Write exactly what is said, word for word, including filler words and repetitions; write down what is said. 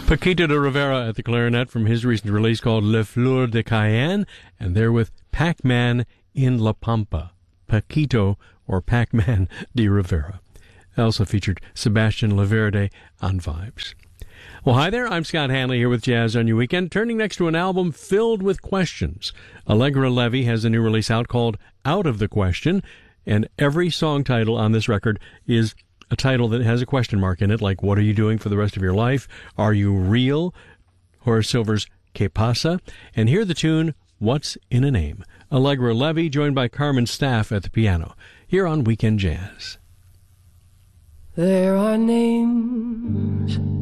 Paquito de Rivera at the clarinet from his recent release called Le Fleur de Cayenne, and there with Pac-Man in La Pampa. Paquito or Pac-Man de Rivera. Also featured Sebastian Laverde on Vibes. Well, hi there. I'm Scott Hanley here with Jazz on Your Weekend, turning next to an album filled with questions. Allegra Levy has a new release out called Out of the Question, and every song title on this record is a title that has a question mark in it, like what are you doing for the rest of your life? Are you real? Horace Silver's Que Pasa? And hear the tune, What's in a Name? Allegra Levy, joined by Carmen Staff at the piano, here on Weekend Jazz. There are names